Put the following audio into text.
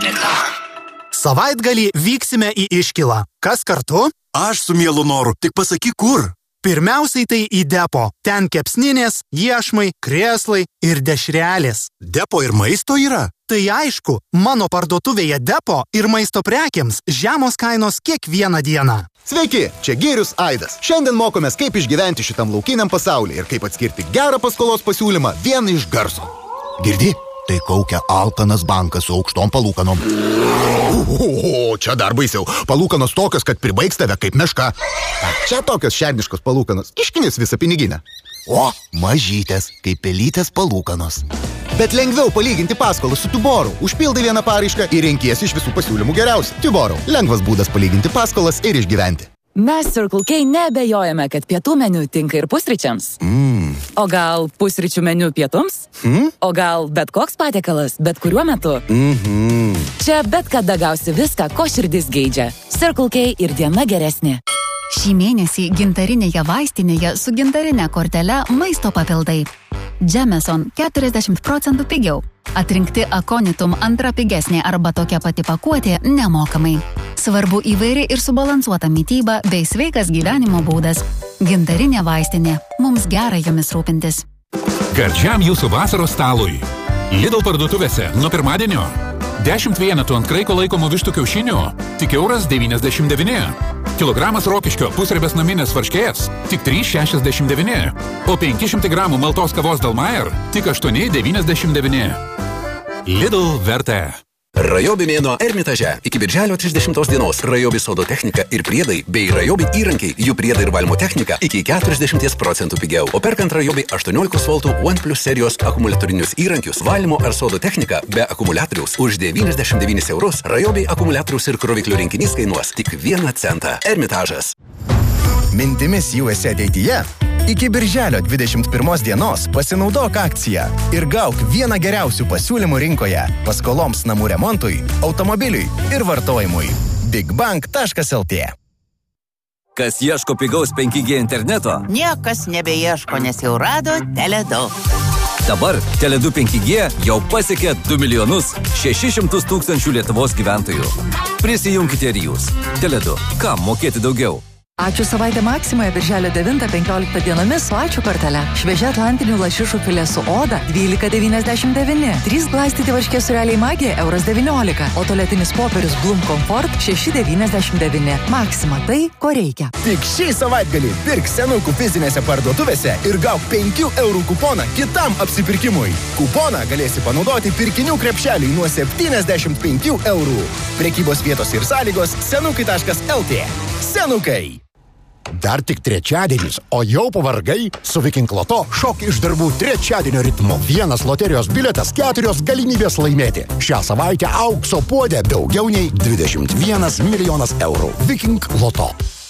Savaitgalį vyksime į Iškilą. Kas kartu? Aš su mielu noru, tik pasakyk kur. Pirmiausiai tai į depo. Ten kepsninės, iešmai, krėslai ir dešrelės. Depo ir maisto yra? Tai aišku, mano parduotuvėje depo ir maisto prekiams žemos kainos kiekvieną dieną. Sveiki, čia Girius Aidas. Šiandien mokomės, kaip išgyventi šitam laukiniam pasaulyje ir kaip atskirti gerą paskolos pasiūlymą vien iš garso. Girdi? Tai kaukia alkanas bankas su aukštom palūkanom. O, čia dar baisiau. Palūkanos tokios, kad pribaigs tave kaip meška. Čia tokios šerniškos palūkanos. Iškinės visą piniginę. O, mažytės, kaip pelytės palūkanos. Bet lengviau palyginti paskolą su Tuboru. Užpildai vieną paraišką ir renkiesi iš visų pasiūlymų geriausią. Tuboru. Lengvas būdas palyginti paskolas ir išgyventi. Mes Circle K neabejojame, kad pietų meniu tinka ir pusryčiams. O gal pusryčių meniu pietums? O gal bet koks patiekalas, bet kuriuo metu? Čia bet kada gausi viską, ko širdis geidžia. Circle K ir diena geresnė. Šį mėnesį gintarinėje vaistinėje su gintarinė kortele maisto papildai. Jameson 40% pigiau. Atrinkti Aconitum antra pigesnė arba tokia pati pakuotė nemokamai. Svarbu įvairi ir subalansuota mityba bei sveikas gyvenimo būdas. Gintarinė vaistinė. Mums gera jomis rūpintis. Gardžiam jūsų vasaros stalui. Lidl parduotuvėse nuo pirmadienio. 10 vienetų ant kraiko laikomų vištų kiaušinių tik €99. Kilogramas rokiškio pusriebės naminės varškės tik 3,69. O 500 gramų maltos kavos Dalmayer tik 8,99. Lidl vertė. Rajobi mėnuo Ermitaže. Iki birželio 30 dienos Rajobi sodo technika ir priedai bei Rajobi įrankiai, jų priedai ir valymo technika iki 40% pigiau. O perkant Rajobi 18 voltų OnePlus serijos akumuliatorinius įrankius, valymo ar sodo technika be akumuliatoriaus už 99 eurus, Rajobi akumuliatoriaus ir kroviklių rinkinys kainuos tik 1 centą. Ermitažas. Mintimis jūsų ateityje. Iki birželio 21 dienos pasinaudok akciją ir gauk vieną geriausių pasiūlymų rinkoje paskoloms namų remontui, automobiliui ir vartojimui. bigbank.lt. Kas ieško pigaus 5G interneto? Niekas nebeieško, nes jau rado Tele2. Dabar Tele2 5G jau pasiekė 2 600 000 Lietuvos gyventojų. Prisijunkite ir jūs. Tele2. Kam mokėti daugiau? Ačiū savaitę Maksimoje birželio 9-15 dienomis su Ačiū kortele. Šviežia atlantinių lašišų filė su oda 12,99. 3 glaistyti varškės sūreliai Magija €19. O tualetinis popierius Bloom Comfort 6,99. Maksima tai, ko reikia. Tik šį savaitgalį pirk senukų fizinėse parduotuvėse ir gauk 5 eurų kuponą kitam apsipirkimui. Kuponą galėsi panaudoti pirkinių krepšeliui nuo 75 eurų. Prekybos vietos ir sąlygos senukai.lt. Senukai. Dar tik trečiadienis, o jau pavargai? Su Viking Loto šok iš darbų trečiadienio ritmu. 1 loterijos biletas, 4 galimybės laimėti. Šią savaitę aukso puodė daugiau nei 21 milijonas eurų. Viking Loto.